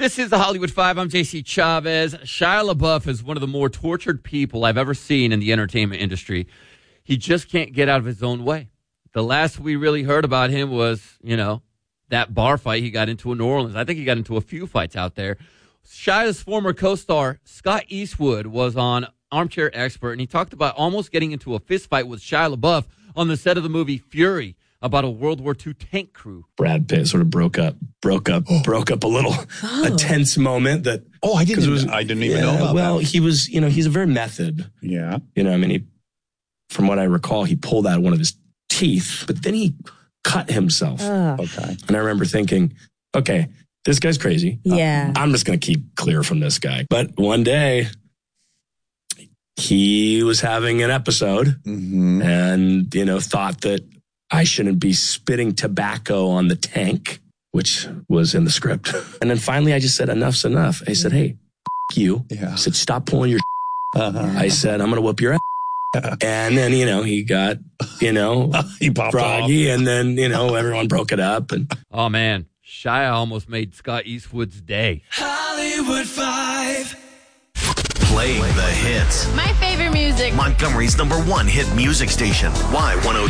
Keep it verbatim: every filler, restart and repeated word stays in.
This is the Hollywood Five. I'm J C Chavez. Shia LaBeouf is one of the more tortured people I've ever seen in the entertainment industry. He just can't get out of his own way. The last we really heard about him was, you know, that bar fight he got into in New Orleans. I think he got into a few fights out there. Shia's former co-star, Scott Eastwood, was on Armchair Expert, and he talked about almost getting into a fist fight with Shia LaBeouf on the set of the movie Fury about a World War Two tank crew. Brad Pitt sort of broke up, broke up, oh. broke up a little, oh. a tense moment that. Oh, I didn't. Was, I didn't even yeah, know about well, that. he was, you know, he's a very method. Yeah. You know, I mean, he, from what I recall, he pulled out one of his teeth, but then he cut himself. Ugh. Okay. And I remember thinking, okay, this guy's crazy. Yeah. I'm just going to keep clear from this guy. But one day, he was having an episode mm-hmm. and, you know, thought that I shouldn't be spitting tobacco on the tank, which was in the script. And then finally, I just said, enough's enough. I said, hey, f- you. Yeah. I said, stop pulling your uh-huh. I said, I'm going to whoop your ass. And then, you know, he got, you know, he popped froggy, off. And then, you know, everyone broke it up. And oh, man. Shia almost made Scott Eastwood's day. Hollywood Five. Playing the hits. My favorite music. Montgomery's number one hit music station. Y one oh